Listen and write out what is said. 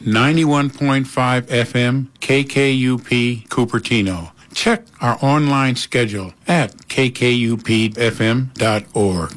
91.5 FM KKUP Cupertino. Check our online schedule at kkupfm.org.